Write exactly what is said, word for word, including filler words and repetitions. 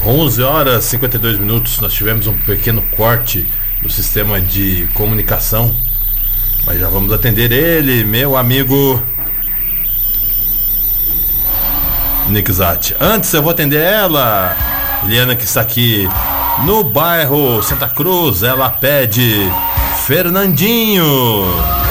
onze horas e cinquenta e dois minutos. Nós tivemos um pequeno corte no sistema de comunicação, mas já vamos atender ele, meu amigo Nick Zatti. Antes eu vou atender ela, Eliana, que está aqui no bairro Santa Cruz. Ela pede Fernandinho.